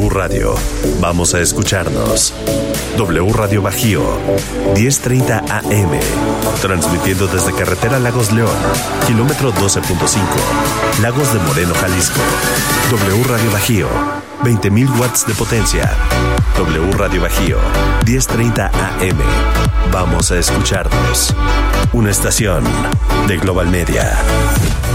W Radio. Vamos a escucharnos. W Radio Bajío, 10:30 AM. Transmitiendo desde Carretera Lagos León, kilómetro 12.5, Lagos de Moreno, Jalisco. W Radio Bajío, 20,000 watts de potencia. W Radio Bajío, 10:30 AM. Vamos a escucharnos. Una estación de Global Media.